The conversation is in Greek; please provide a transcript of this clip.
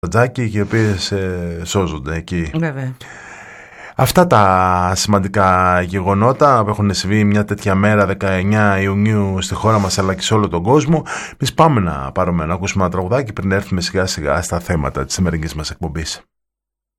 Τζάκι και οι οποίες σώζονται εκεί. Βέβαια. Αυτά τα σημαντικά γεγονότα που έχουν συμβεί μια τέτοια μέρα 19 Ιουνίου στη χώρα μας αλλά και σε όλο τον κόσμο. Εμείς πάμε να ακούσουμε ένα τραγουδάκι πριν έρθουμε σιγά σιγά στα θέματα της σημερινής μας εκπομπής.